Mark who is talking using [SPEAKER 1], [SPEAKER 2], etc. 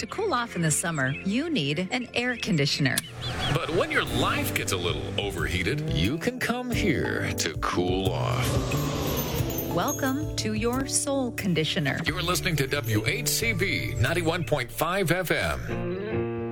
[SPEAKER 1] To cool off in the summer, you need an air conditioner.
[SPEAKER 2] But when your life gets a little overheated, you can come here to cool off.
[SPEAKER 1] Welcome to your soul conditioner.
[SPEAKER 2] You're listening to WHCV 91.5 FM.